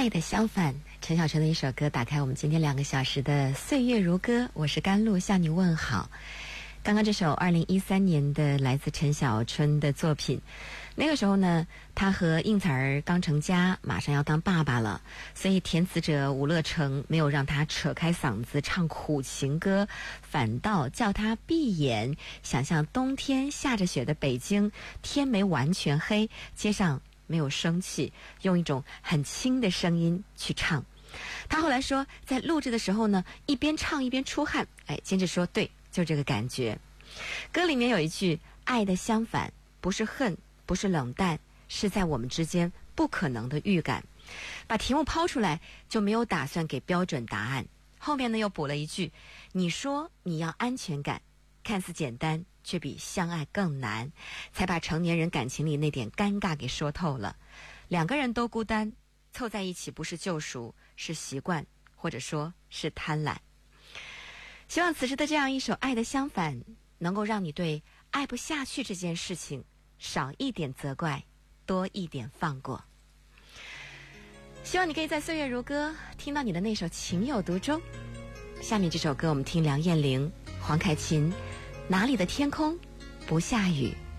爱的相反，陈小春的一首歌打开我们今天2个小时的岁月如歌。我是甘露，向你问好。刚刚这首2013年的来自陈小春的作品，那个时候呢，他和应采儿刚成家，马上要当爸爸了，所以填词者伍乐成没有让他扯开嗓子唱苦情歌，反倒叫他闭眼想象冬天下着雪的北京，天没完全黑，街上没有生气，用一种很轻的声音去唱。他后来说，在录制的时候呢，一边唱一边出汗，坚持说对，就这个感觉。歌里面有一句，爱的相反不是恨，不是冷淡，是在我们之间不可能的预感。把题目抛出来，就没有打算给标准答案。后面呢又补了一句，你说你要安全感，看似简单，却比相爱更难，才把成年人感情里那点尴尬给说透了。2个人都孤单，凑在一起不是救赎，是习惯，或者说是贪婪。希望此时的这样一首《爱的相反》能够让你对爱不下去这件事情少一点责怪，多一点放过。希望你可以在岁月如歌听到你的那首情有独钟。下面这首歌我们听梁艳玲、黄凯芹，哪里的天空不下雨。